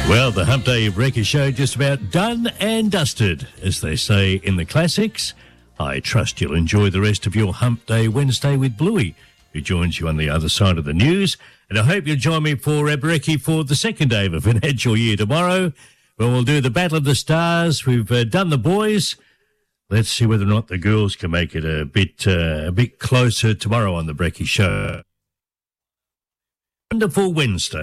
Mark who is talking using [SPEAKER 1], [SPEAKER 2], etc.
[SPEAKER 1] Well, the Hump Day Breaker Show just about done and dusted, as they say in the classics. I trust you'll enjoy the rest of your Hump Day Wednesday with Bluey, who joins you on the other side of the news. And I hope you'll join me for Brekkie for the second day of a financial year tomorrow, when we'll do the Battle of the Stars. We've done the boys. Let's see whether or not the girls can make it a bit closer tomorrow on the Brekkie Show. Wonderful Wednesday.